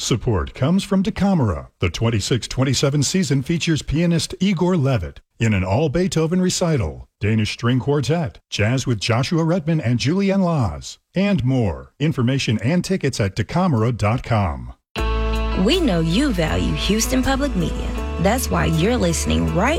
support comes from DeCamera. The 26-27 season features pianist Igor Levit in an all-Beethoven recital, Danish String Quartet, jazz with Joshua Redman and Julianne Laz, and more. Information and tickets at DeCamera.com. We know you value Houston Public Media. That's why you're listening right